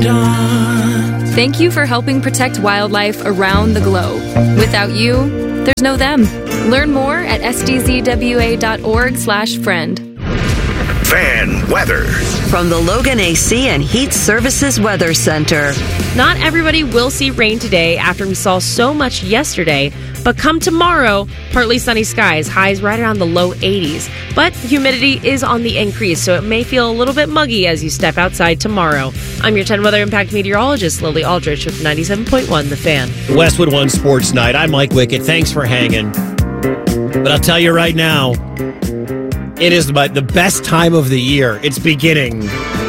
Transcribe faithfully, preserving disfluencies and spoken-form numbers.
dawn. Thank you for helping protect wildlife around the globe. Without you, there's no them. Learn more at s d z w a dot org slash friend. Fan weather. From the Logan A C and Heat Services Weather Center. Not everybody will see rain today after we saw so much yesterday, but come tomorrow, partly sunny skies, highs right around the low eighties. But humidity is on the increase, so it may feel a little bit muggy as you step outside tomorrow. I'm your ten Weather Impact meteorologist, Lily Aldrich, with ninety-seven point one The Fan. Westwood One Sports Night. I'm Mike Wickett. Thanks for hanging. But I'll tell you right now, it is the best time of the year. It's beginning.